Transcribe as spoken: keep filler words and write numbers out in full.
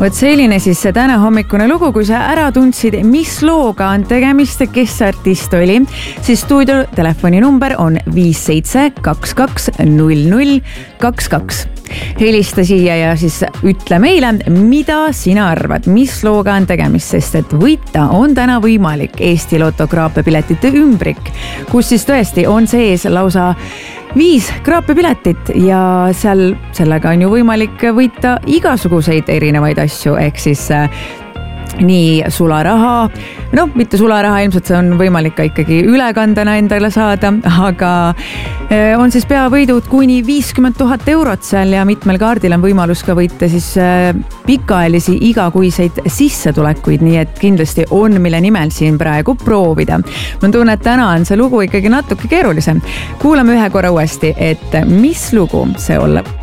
Võt selline siis see täna hommikune lugu, kui sa ära tundsid, mis looga on tegemist ja kes artist oli, siis stuudio telefoninumber on viis seitse kaks kaks null null kaks kaks. Helista siia ja siis ütle meile, mida sina arvad, mis looga on tegemist, sest et võita on täna võimalik Eesti Loto kraapepiletite ümbrik, kus siis tõesti on sees lausa viis kraapepiletit ja seal sellega on ju võimalik võita igasuguseid erinevaid asju, ehk siis nii sularaha, noh, mitte sularaha, ilmselt see on võimalik ka ikkagi ülekandena endale saada, aga on siis peavõidud kuni viiskümmend tuhat eurot seal ja mitmel kaardil on võimalus ka võita siis pikaajalisi igakuiseid sissetulekuid, nii et kindlasti on, mille nimel siin praegu proovida. Ma tunnen, et täna on see lugu ikkagi natuke keerulisem. Kuulame ühe korra uuesti, et mis lugu see olla